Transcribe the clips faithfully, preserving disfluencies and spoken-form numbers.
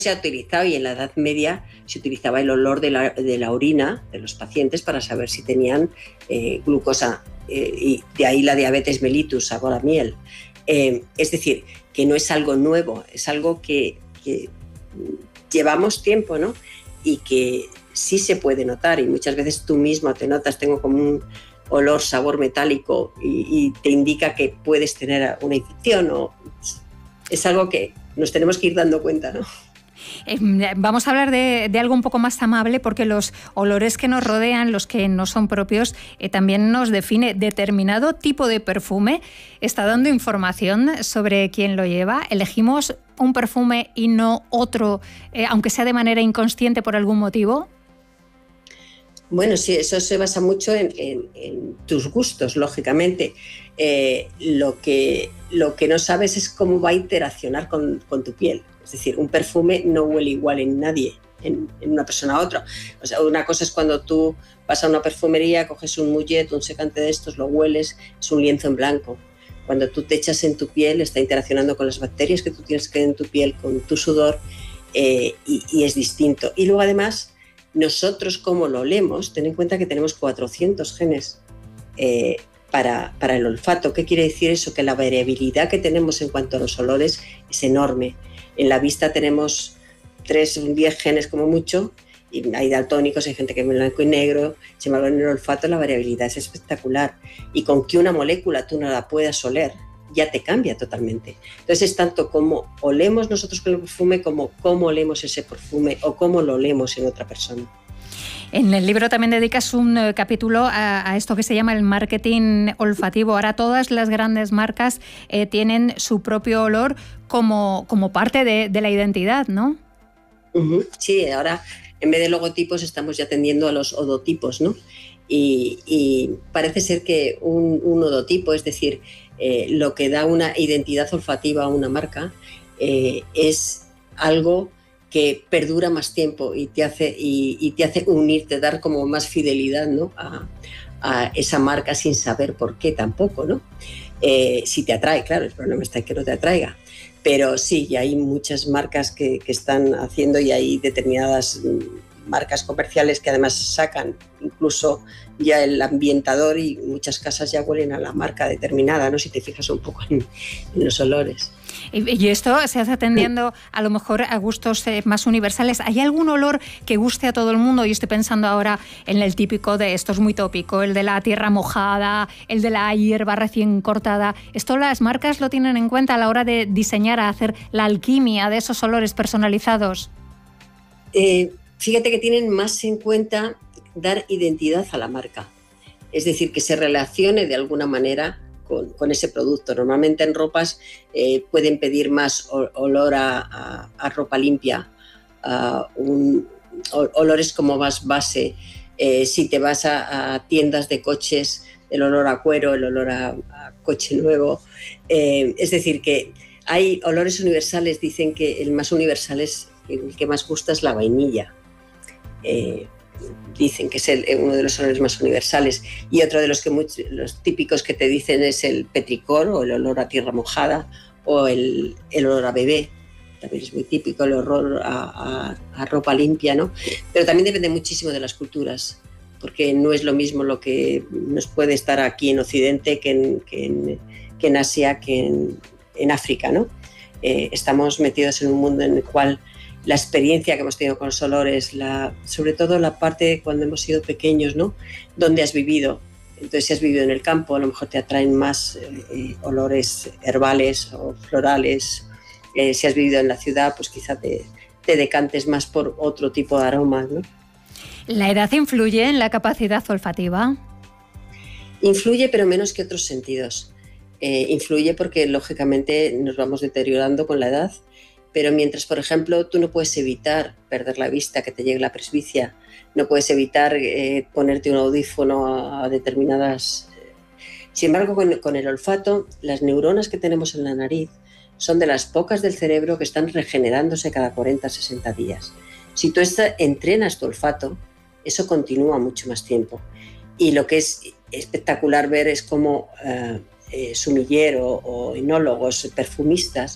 se ha utilizado, y en la Edad Media se utilizaba el olor de la, de la orina de los pacientes para saber si tenían eh, glucosa, eh, y de ahí la diabetes mellitus, sabor a miel. Eh, es decir, que no es algo nuevo, es algo que, que llevamos tiempo, ¿no? Y que sí se puede notar, y muchas veces tú mismo te notas, tengo como un olor, sabor metálico, y, y te indica que puedes tener una infección, o es algo que nos tenemos que ir dando cuenta, ¿no? Eh, vamos a hablar de, de algo un poco más amable, porque los olores que nos rodean, los que no son propios, eh, también nos define. Determinado tipo de perfume está dando información sobre quién lo lleva. Elegimos un perfume y no otro, eh, aunque sea de manera inconsciente por algún motivo. Bueno, sí, eso se basa mucho en, en, en tus gustos, lógicamente. Eh, lo, que, lo que no sabes es cómo va a interaccionar con, con tu piel. Es decir, un perfume no huele igual en nadie, en, en una persona a otra. O sea, una cosa es cuando tú vas a una perfumería, coges un mullet, un secante de estos, lo hueles, es un lienzo en blanco. Cuando tú te echas en tu piel, está interaccionando con las bacterias que tú tienes que en tu piel, con tu sudor, eh, y, y es distinto. Y luego, además, nosotros, como lo olemos, ten en cuenta que tenemos cuatrocientos genes eh, para, para el olfato. ¿Qué quiere decir eso? Que la variabilidad que tenemos en cuanto a los olores es enorme. En la vista tenemos tres o diez genes como mucho, y hay daltónicos, hay gente que ve blanco y negro. Sin embargo, en el olfato la variabilidad es espectacular, y con que una molécula tú no la puedas oler, ya te cambia totalmente. Entonces es tanto como olemos nosotros con el perfume, como cómo olemos ese perfume o cómo lo olemos en otra persona. En el libro también dedicas un eh, capítulo a, a esto que se llama el marketing olfativo. Ahora todas las grandes marcas eh, tienen su propio olor como, como parte de, de la identidad, ¿no? Uh-huh. Sí, ahora en vez de logotipos estamos ya tendiendo a los odotipos, ¿no? Y, y parece ser que un, un odotipo, es decir, eh, lo que da una identidad olfativa a una marca, eh, es algo que perdura más tiempo y te hace, y, y te hace unirte, dar como más fidelidad, ¿no? a, a esa marca, sin saber por qué tampoco, ¿no? Eh, si te atrae, claro, el problema está en que no te atraiga. Pero sí, y hay muchas marcas que, que están haciendo, y hay determinadas marcas comerciales que además sacan incluso ya el ambientador, y muchas casas ya huelen a la marca determinada, ¿no? Si te fijas un poco en, en los olores. Y esto se hace atendiendo a lo mejor a gustos más universales. ¿Hay algún olor que guste a todo el mundo? Yo estoy pensando ahora en el típico de, esto es muy tópico, el de la tierra mojada, el de la hierba recién cortada. ¿Esto las marcas lo tienen en cuenta a la hora de diseñar, a hacer la alquimia de esos olores personalizados? Eh, fíjate que tienen más en cuenta dar identidad a la marca. Es decir, que se relacione de alguna manera Con, con ese producto. Normalmente en ropas eh, pueden pedir más olor a, a, a ropa limpia, a un, olores como más base. Eh, si te vas a, a tiendas de coches, el olor a cuero, el olor a, a coche nuevo. Eh, es decir, que hay olores universales. Dicen que el más universal es, el que más gusta es la vainilla. Eh, Dicen que es el, uno de los olores más universales, y otro de los, que muchos, los típicos que te dicen es el petricor, o el olor a tierra mojada, o el, el olor a bebé. También es muy típico el olor a, a, a ropa limpia, ¿no? Pero también depende muchísimo de las culturas, porque no es lo mismo lo que nos puede estar aquí en Occidente que en, que en, que en Asia, que en, en África, ¿no? Eh, estamos metidos en un mundo en el cual la experiencia que hemos tenido con los olores, la, sobre todo la parte cuando hemos sido pequeños, ¿no? Donde has vivido. Entonces, si has vivido en el campo, a lo mejor te atraen más eh, olores herbales o florales. Eh, si has vivido en la ciudad, pues quizá te, te decantes más por otro tipo de aromas, ¿no? ¿La edad influye en la capacidad olfativa? Influye, pero menos que otros sentidos. Eh, influye porque, lógicamente, nos vamos deteriorando con la edad. Pero mientras, por ejemplo, tú no puedes evitar perder la vista, que te llegue la presbicia, no puedes evitar eh, ponerte un audífono a, a determinadas... Sin embargo, con, con el olfato, las neuronas que tenemos en la nariz son de las pocas del cerebro que están regenerándose cada cuarenta a sesenta días. Si tú esta, entrenas tu olfato, eso continúa mucho más tiempo. Y lo que es espectacular ver es cómo eh, eh, sumiller o, o enólogos, perfumistas,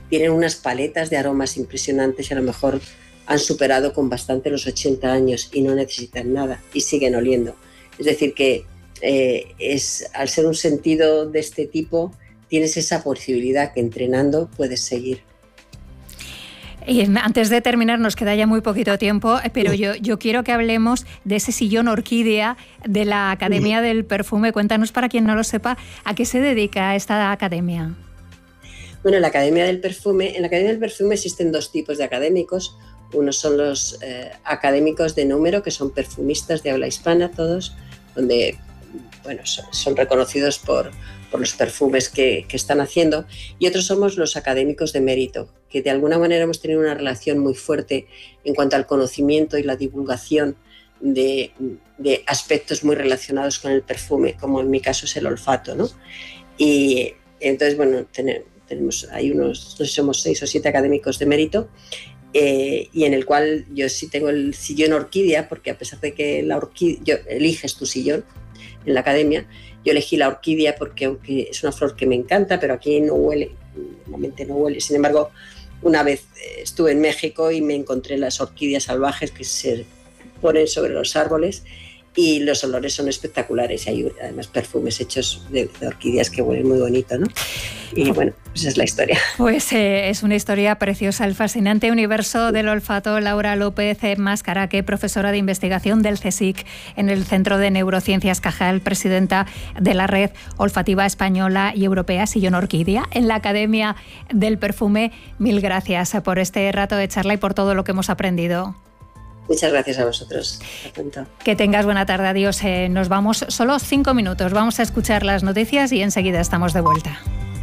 tienen unas paletas de aromas impresionantes y a lo mejor han superado con bastante los ochenta años y no necesitan nada y siguen oliendo. Es decir, que eh, es, al ser un sentido de este tipo, tienes esa posibilidad que entrenando puedes seguir. Y antes de terminar, nos queda ya muy poquito tiempo, pero yo, yo quiero que hablemos de ese sillón orquídea de la Academia del Perfume. Cuéntanos, para quien no lo sepa, ¿a qué se dedica esta academia? Bueno, la Academia del Perfume, en la Academia del Perfume existen dos tipos de académicos. Unos son los eh, académicos de número, que son perfumistas de habla hispana todos, donde bueno, son, son reconocidos por, por los perfumes que, que están haciendo, y otros somos los académicos de mérito, que de alguna manera hemos tenido una relación muy fuerte en cuanto al conocimiento y la divulgación de, de aspectos muy relacionados con el perfume, como en mi caso es el olfato, ¿no? Y entonces, bueno, tenemos, tenemos hay unos, no sé si somos seis o siete académicos de mérito, Eh, y en el cual yo sí tengo el sillón orquídea, porque a pesar de que la orquídea, yo, eliges tu sillón en la academia, yo elegí la orquídea porque aunque es una flor que me encanta, pero aquí no huele, normalmente no huele. Sin embargo, una vez estuve en México y me encontré las orquídeas salvajes que se ponen sobre los árboles y los olores son espectaculares. Y hay además perfumes hechos de, de orquídeas que huelen muy bonito, ¿no? Y bueno, esa es la historia. Pues eh, es una historia preciosa, el fascinante universo del olfato. Laura López Mascaraque, profesora de investigación del CSIC en el Centro de Neurociencias Cajal, presidenta de la Red Olfativa Española y Europea Sillón Orquídea en la Academia del Perfume. Mil gracias por este rato de charla y por todo lo que hemos aprendido. Muchas gracias a vosotros. Que tengas buena tarde. Adiós. Eh, nos vamos solo cinco minutos. Vamos a escuchar las noticias y enseguida estamos de vuelta.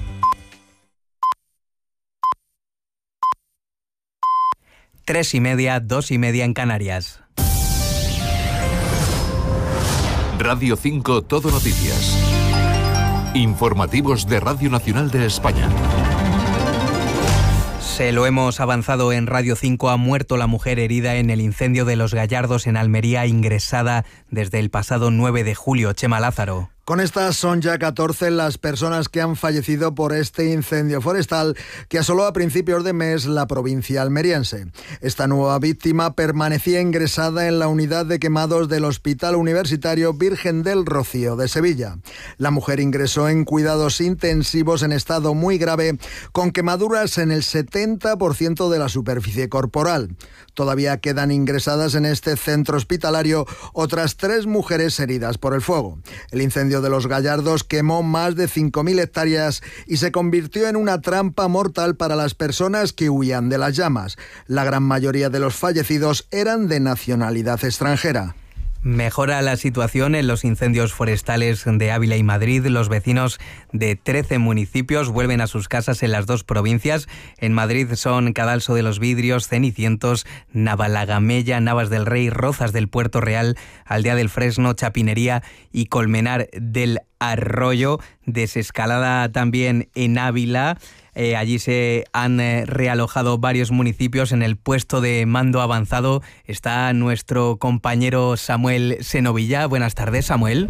Tres y media, dos y media en Canarias. Radio cinco Todo Noticias. Informativos de Radio Nacional de España. Se lo hemos avanzado en Radio cinco. Ha muerto la mujer herida en el incendio de Los Gallardos en Almería, ingresada desde el pasado nueve de julio. Chema Lázaro. Con estas son ya catorce las personas que han fallecido por este incendio forestal que asoló a principios de mes la provincia almeriense. Esta nueva víctima permanecía ingresada en la unidad de quemados del Hospital Universitario Virgen del Rocío de Sevilla. La mujer ingresó en cuidados intensivos en estado muy grave, con quemaduras en el setenta por ciento de la superficie corporal. Todavía quedan ingresadas en este centro hospitalario otras tres mujeres heridas por el fuego. El incendio de Los Gallardos quemó más de cinco mil hectáreas y se convirtió en una trampa mortal para las personas que huían de las llamas. La gran mayoría de los fallecidos eran de nacionalidad extranjera. Mejora la situación en los incendios forestales de Ávila y Madrid. Los vecinos de trece municipios vuelven a sus casas en las dos provincias. En Madrid son Cadalso de los Vidrios, Cenicientos, Navalagamella, Navas del Rey, Rozas del Puerto Real, Aldea del Fresno, Chapinería y Colmenar del Arroyo. Desescalada también en Ávila. Eh, allí se han eh, realojado varios municipios. En el puesto de mando avanzado está nuestro compañero Samuel Senovilla. Buenas tardes, Samuel.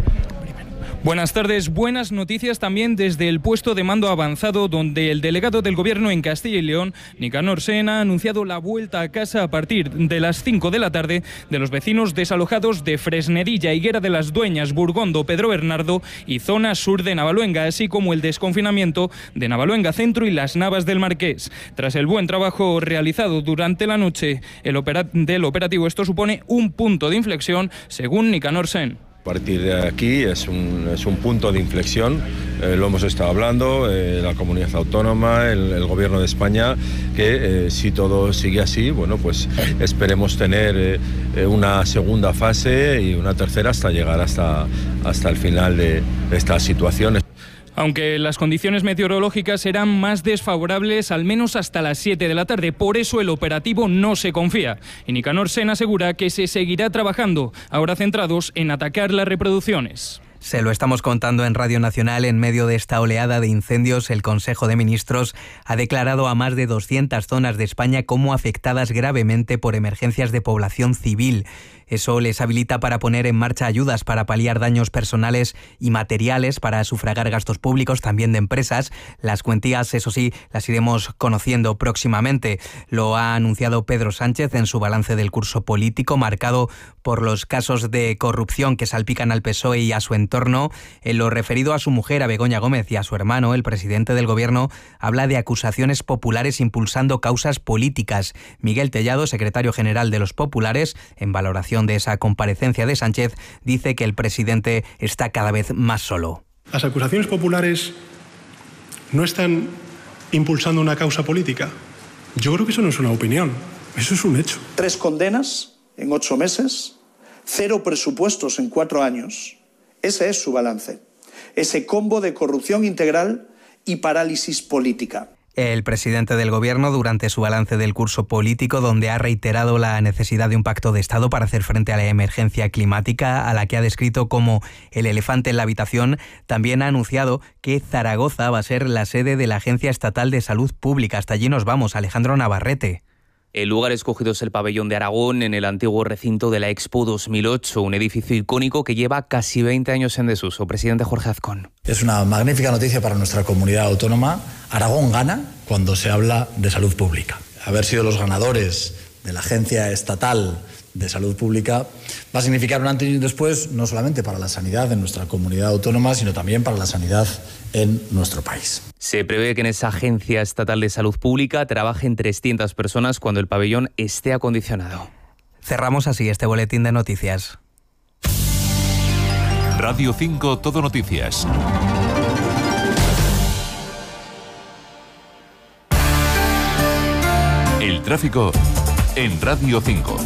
Buenas tardes, buenas noticias también desde el puesto de mando avanzado, donde el delegado del Gobierno en Castilla y León, Nicanor Sen, ha anunciado la vuelta a casa a partir de las cinco de la tarde de los vecinos desalojados de Fresnedilla, Higuera de las Dueñas, Burgondo, Pedro Bernardo y zona sur de Navaluenga, así como el desconfinamiento de Navaluenga Centro y las Navas del Marqués. Tras el buen trabajo realizado durante la noche el opera- del operativo, esto supone un punto de inflexión, según Nicanor Sen. A partir de aquí es un, es un punto de inflexión, eh, lo hemos estado hablando, eh, la comunidad autónoma, el, el Gobierno de España, que eh, si todo sigue así, bueno, pues esperemos tener eh, una segunda fase y una tercera hasta llegar hasta, hasta el final de, de esta situación. Aunque las condiciones meteorológicas serán más desfavorables al menos hasta las siete de la tarde, por eso el operativo no se confía. Y Nicanor Sen asegura que se seguirá trabajando, ahora centrados en atacar las reproducciones. Se lo estamos contando en Radio Nacional. En medio de esta oleada de incendios, el Consejo de Ministros ha declarado a más de doscientas zonas de España como afectadas gravemente por emergencias de población civil. Eso les habilita para poner en marcha ayudas para paliar daños personales y materiales, para sufragar gastos públicos, también de empresas. Las cuantías, eso sí, las iremos conociendo próximamente. Lo ha anunciado Pedro Sánchez en su balance del curso político, marcado por los casos de corrupción que salpican al P S O E y a su entorno. En lo referido a su mujer, a Begoña Gómez, y a su hermano, el presidente del Gobierno habla de acusaciones populares impulsando causas políticas. Miguel Tellado, secretario general de los populares, en valoración de esa comparecencia de Sánchez, dice que el presidente está cada vez más solo. Las acusaciones populares no están impulsando una causa política. Yo creo que eso no es una opinión, eso es un hecho. Tres condenas en ocho meses, cero presupuestos en cuatro años. Ese es su balance. Ese combo de corrupción integral y parálisis política. El presidente del Gobierno, durante su balance del curso político, donde ha reiterado la necesidad de un pacto de Estado para hacer frente a la emergencia climática, a la que ha descrito como el elefante en la habitación, también ha anunciado que Zaragoza va a ser la sede de la Agencia Estatal de Salud Pública. Hasta allí nos vamos, Alejandro Navarrete. El lugar escogido es el Pabellón de Aragón, en el antiguo recinto de la Expo dos mil ocho, un edificio icónico que lleva casi veinte años en desuso. Presidente Jorge Azcón. Es una magnífica noticia para nuestra comunidad autónoma. Aragón gana cuando se habla de salud pública. Haber sido los ganadores de la Agencia Estatal de Salud Pública va a significar un antes y un después, no solamente para la sanidad en nuestra comunidad autónoma, sino también para la sanidad en nuestro país. Se prevé que en esa Agencia Estatal de Salud Pública trabajen trescientas personas cuando el pabellón esté acondicionado. Cerramos así este boletín de noticias. Radio cinco Todo Noticias. El tráfico en Radio cinco.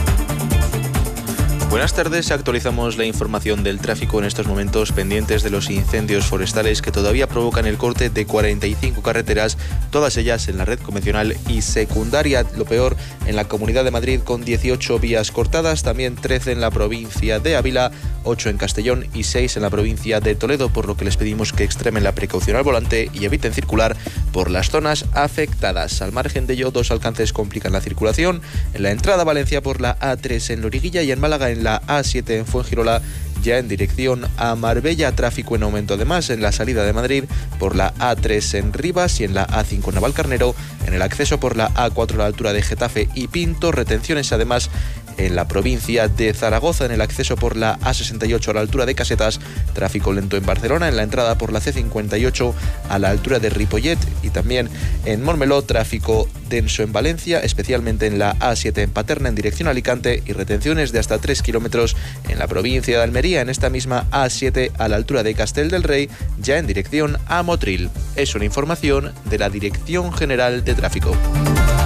Buenas tardes, actualizamos la información del tráfico en estos momentos, pendientes de los incendios forestales que todavía provocan el corte de cuarenta y cinco carreteras, todas ellas en la red convencional y secundaria. Lo peor en la Comunidad de Madrid, con dieciocho vías cortadas, también trece en la provincia de Ávila, ocho en Castellón y seis en la provincia de Toledo, por lo que les pedimos que extremen la precaución al volante y eviten circular por las zonas afectadas. Al margen de ello, dos alcances complican la circulación: en la entrada a Valencia por la A tres en Loriguilla y en Málaga en la A siete en Fuengirola, ya en dirección a Marbella. Tráfico en aumento además en la salida de Madrid por la A tres en Rivas y en la A cinco en Navalcarnero, en el acceso por la A cuatro a la altura de Getafe y Pinto. Retenciones además en la provincia de Zaragoza, en el acceso por la A sesenta y ocho a la altura de Casetas. Tráfico lento en Barcelona, en la entrada por la C cincuenta y ocho a la altura de Ripollet, y también en Montmeló tráfico denso en Valencia, especialmente en la A siete en Paterna en dirección a Alicante, y retenciones de hasta tres kilómetros en la provincia de Almería, en esta misma A siete a la altura de Castel del Rey, ya en dirección a Motril. Es una información de la Dirección General de Tráfico.